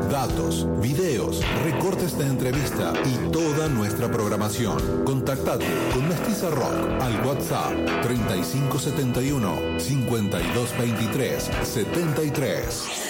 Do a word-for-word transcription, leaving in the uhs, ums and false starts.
datos, videos, recortes de entrevista y toda nuestra programación. Contactate con Mestiza Rock al WhatsApp treinta y cinco setenta y uno, cincuenta y dos veintitrés, setenta y tres.